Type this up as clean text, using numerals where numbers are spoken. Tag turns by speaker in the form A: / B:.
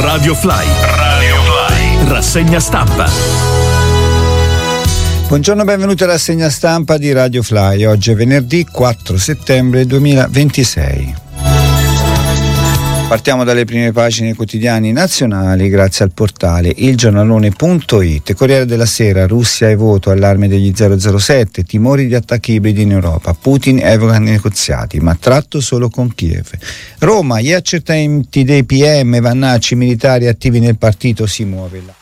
A: Radio Fly. Rassegna stampa.
B: Buongiorno, benvenuti alla rassegna stampa di Radio Fly. Oggi è venerdì 4 settembre 2026. Partiamo dalle prime pagine quotidiani nazionali grazie al portale ilgiornalone.it. Corriere della Sera: Russia e voto, allarme degli 007, timori di attacchi ibridi in Europa, Putin evoca negoziati ma tratto solo con Kiev. Roma: gli accertamenti dei PM, Vannacci, militari attivi nel partito, si muove là.